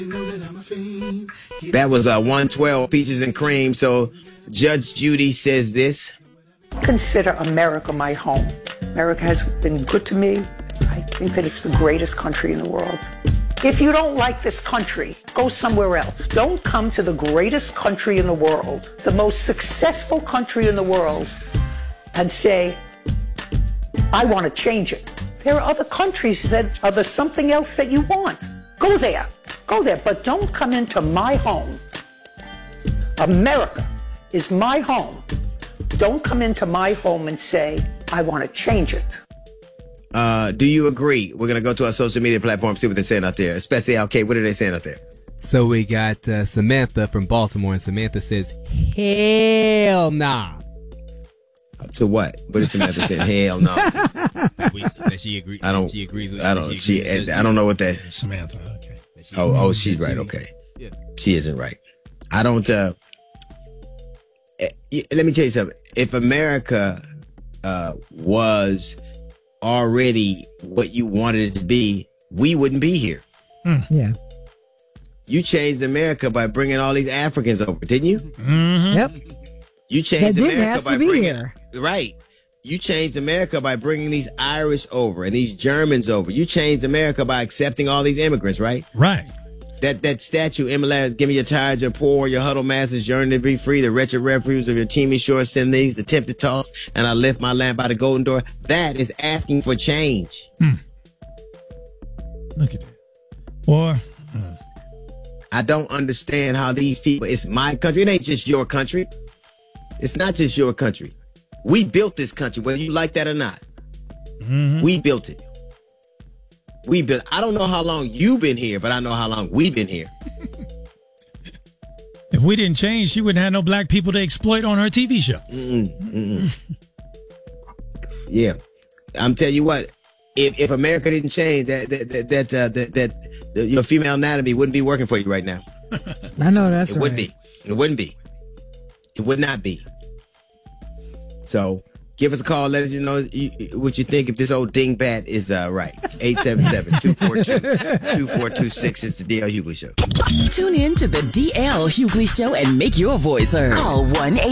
That was 112 Peaches and Cream. So Judge Judy says this. Consider America my home. America has been good to me. I think that it's the greatest country in the world. If you don't like this country, go somewhere else. Don't come to the greatest country in the world, the most successful country in the world, and say, I want to change it. There are other countries that are the something else that you want. Go there, but don't come into my home. America is my home. Don't come into my home and say, I want to change it. Do you agree? We're going to go to our social media platform, see what they're saying out there. Especially, okay, what are they saying out there? So we got Samantha from Baltimore, and Samantha says, hell nah. To what? What did Samantha say? Hell no. That she agrees. I don't. She agrees with. I don't know what that. Samantha. Okay. Oh, she's right. Okay. Yeah. She isn't right. I don't. Let me tell you something. If America was already what you wanted it to be, we wouldn't be here. Yeah. You changed America by bringing all these Africans over, didn't you? Mm-hmm. Yep. You changed That didn't America have by to be bringing here. right. You changed America by bringing these Irish over and these Germans over. You changed America by accepting all these immigrants, right? Right. That statue, MLS, give me your tired, your poor, your huddled masses, yearning to be free, the wretched refuse of your teeming shores, send these, the tempted toss, and I lift my lamp by the golden door. That is asking for change. Look at that. Boy. I don't understand how these people, it's my country. It ain't just your country. It's not just your country. We built this country, whether you like that or not. Mm-hmm. We built it. I don't know how long you've been here, but I know how long we've been here. If we didn't change, she wouldn't have no black people to exploit on her TV show. Yeah. I'm telling you what, if America didn't change, your female anatomy wouldn't be working for you right now. I know that's right. It wouldn't be. It wouldn't be. It would not be. So give us a call. Let us know what you think if this old dingbat is right. 877-242-2426 is the DL Hughley Show. Tune in to the DL Hughley Show and make your voice heard. Call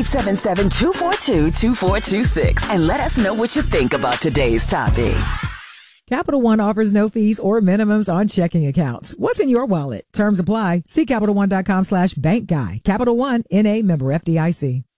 1-877-242-2426 and let us know what you think about today's topic. Capital One offers no fees or minimums on checking accounts. What's in your wallet? Terms apply. See CapitalOne.com/bank guy. Capital One, N.A. member FDIC.